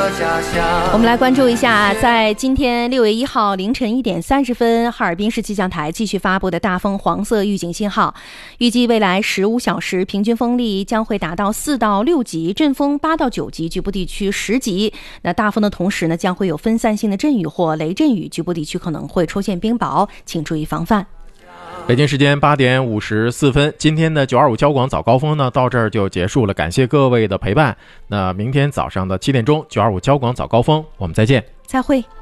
我们来关注一下，在今天6月1号凌晨1点30分，哈尔滨市气象台继续发布的大风黄色预警信号，预计未来15小时平均风力将会达到4到6级，阵风8到9级，局部地区10级。那大风的同时呢，将会有分散性的阵雨或雷阵雨，局部地区可能会出现冰雹，请注意防范。 北京时间8点54分，今天的925交广早高峰呢到这儿就结束了，感谢各位的陪伴。那明天早上的7点钟，925交广早高峰，我们再见， 再会。